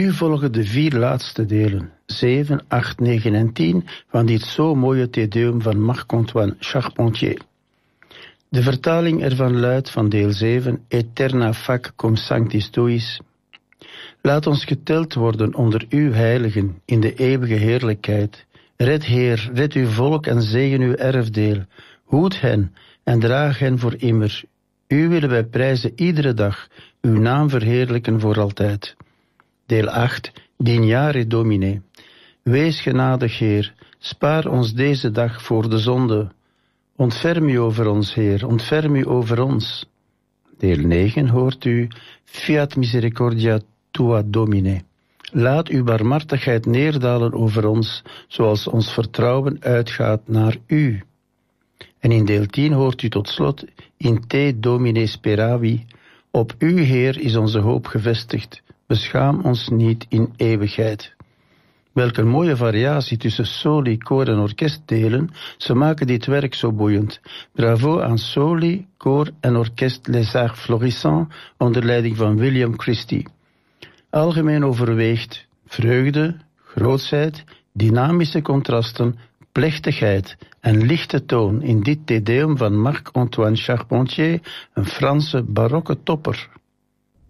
Nu volgen de 4 laatste delen, 7, 8, 9 en 10, van dit zo mooie Te Deum van Marc-Antoine Charpentier. De vertaling ervan luidt van deel 7, Aeterna fac cum sanctis tuis. Laat ons geteld worden onder uw heiligen in de eeuwige heerlijkheid. Red Heer, red uw volk en zegen uw erfdeel. Hoed hen en draag hen voor immer. U willen wij prijzen iedere dag, uw naam verheerlijken voor altijd. Deel 8, Dignare Domine. Wees genadig, Heer, spaar ons deze dag voor de zonde. Ontferm u over ons, Heer, ontferm u over ons. Deel 9 hoort u, Fiat misericordia tua Domine. Laat uw barmhartigheid neerdalen over ons, zoals ons vertrouwen uitgaat naar u. En in deel 10 hoort u tot slot, in te Domine speravi. Op u, Heer, is onze hoop gevestigd. Beschaam ons niet in eeuwigheid. Welke mooie variatie tussen soli, koor en orkestdelen, ze maken dit werk zo boeiend. Bravo aan soli, koor en orkest Les Arts Florissants onder leiding van William Christie. Algemeen overweegt vreugde, grootsheid, dynamische contrasten, plechtigheid en lichte toon in dit Te Deum van Marc-Antoine Charpentier, een Franse barokke topper.